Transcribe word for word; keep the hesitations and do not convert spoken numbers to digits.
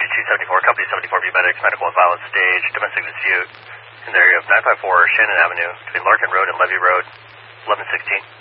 two seventy-four, Company seventy-four, B medics, medical and violence stage, domestic dispute in the area of nine five four Shannon Avenue between Larkin Road and Levy Road, eleven sixteen.